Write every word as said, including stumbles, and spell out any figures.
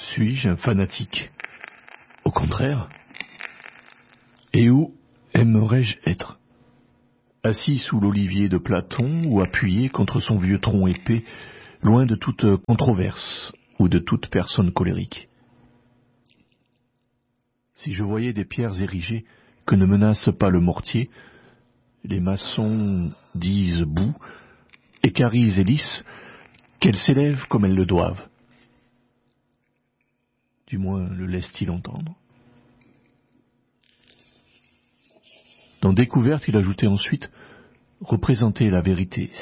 Suis-je un fanatique? Au contraire. Et où aimerais-je être? Assis sous l'olivier de Platon ou appuyé contre son vieux tronc épais, loin de toute controverse ou de toute personne colérique. Si je voyais des pierres érigées que ne menace pas le mortier, les maçons disent boue, écarilles et lisses, qu'elles s'élèvent comme elles le doivent. Du moins le laisse-t-il entendre. Dans Découverte, il ajoutait ensuite « Représenter la vérité, c'est assez ».